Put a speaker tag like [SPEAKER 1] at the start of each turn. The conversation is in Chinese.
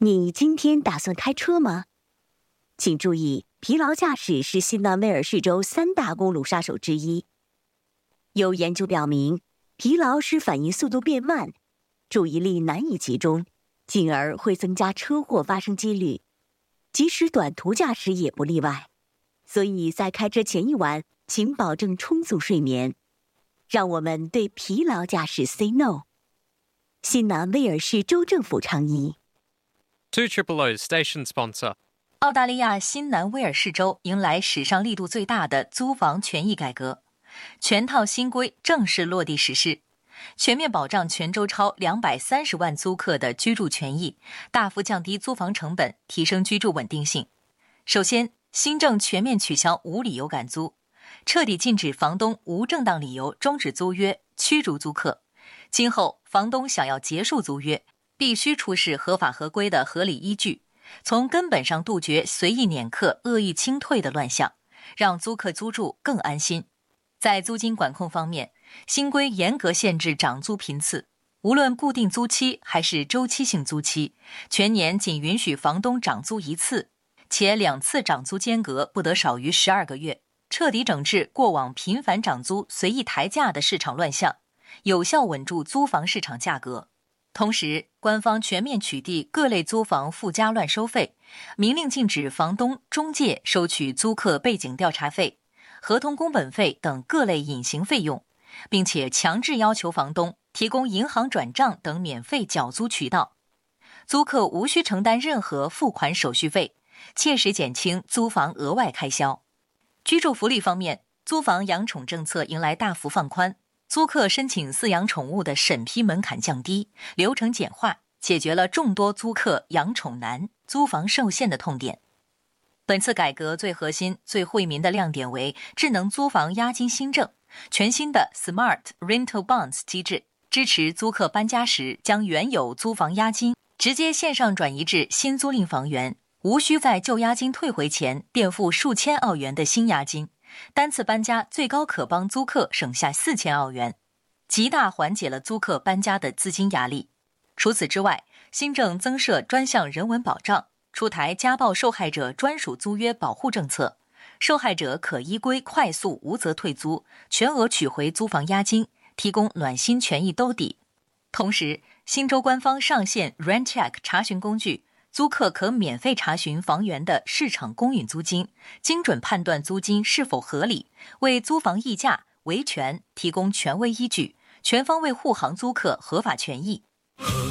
[SPEAKER 1] 你今天打算开车吗？请注意，疲劳驾驶是新南威尔士州3大公路杀手之一。有研究表明，疲劳使反应速度变慢，注意力难以集中，进而会增加车祸发生几率。即使短途驾驶也不例外。所以在开车前一晚，请保证充足睡眠。让我们对疲劳驾驶 say no。新南威尔士州政府倡议。
[SPEAKER 2] 200 station sponsor。
[SPEAKER 3] 澳大利亚新南威尔士州迎来史上力度最大的租房权益改革，全套新规正式落地实施，全面保障全州超230万租客的居住权益，大幅降低租房成本，提升居住稳定性。首先，新政全面取消无理由赶租，彻底禁止房东无正当理由终止租约、驱逐租客。今后，房东想要结束租约，必须出示合法合规的合理依据，从根本上杜绝随意撵客、恶意清退的乱象，让租客租住更安心。在租金管控方面，新规严格限制涨租频次，无论固定租期还是周期性租期，全年仅允许房东涨租1次，且2次涨租间隔不得少于12个月，彻底整治过往频繁涨租、随意抬价的市场乱象，有效稳住租房市场价格。同时，官方全面取缔各类租房附加乱收费，明令禁止房东、中介收取租客背景调查费、合同工本费等各类隐形费用，并且强制要求房东提供银行转账等免费缴租渠道。租客无需承担任何付款手续费，切实减轻租房额外开销。居住福利方面，租房养宠政策迎来大幅放宽，租客申请饲养宠物的审批门槛降低，流程简化，解决了众多租客养宠难、租房受限的痛点。本次改革最核心、最惠民的亮点为智能租房押金新政，全新的 Smart Rental Bonds 机制，支持租客搬家时将原有租房押金直接线上转移至新租赁房源，无需在旧押金退回前垫付数千澳元的新押金，单次搬家最高可帮租客省下4000澳元，极大缓解了租客搬家的资金压力。除此之外，新政增设专项人文保障，出台家暴受害者专属租约保护政策，受害者可依规快速无责退租，全额取回租房押金，提供暖心权益兜底。同时，新州官方上线 RentCheck 查询工具，租客可免费查询房源的市场公允租金，精准判断租金是否合理，为租房议价、维权提供权威依据，全方位护航租客合法权益。